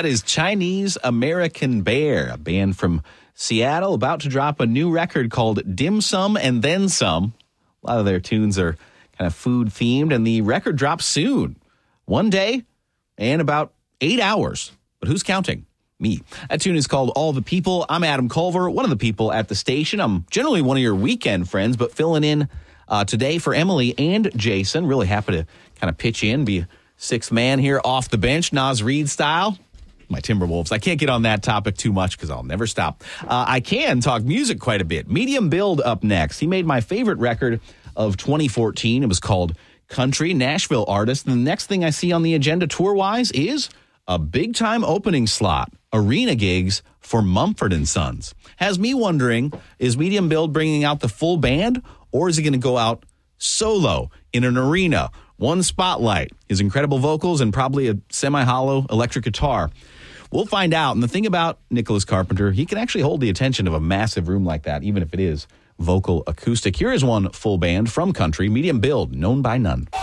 That is Chinese American Bear, a band from Seattle, about to drop a new record called Dim Sum and Then Some. A lot of their tunes are kind of food-themed, and the record drops soon. One day and about 8 hours. But who's counting? Me. That tune is called All the People. I'm Adam Culver, one of the people at the station. I'm generally one of your weekend friends, but filling in today for Emily and Jason. Really happy to kind of pitch in, be a sixth man here off the bench, Naz Reid style. My Timberwolves. I can't get on that topic too much because I'll never stop. I can talk music quite a bit. Medium Build up next. He made my favorite record of 2014. It was called Country, Nashville artist. And the next thing I see on the agenda tour-wise is a big-time opening slot, arena gigs for Mumford & Sons. Has me wondering, is Medium Build bringing out the full band, or is he going to go out solo in an arena, one spotlight, his incredible vocals, and probably a semi-hollow electric guitar? We'll find out. And the thing about Nicholas Carpenter, he can actually hold the attention of a massive room like that, even if it is vocal acoustic. Here is one full band from Country, Medium Build, Known by None.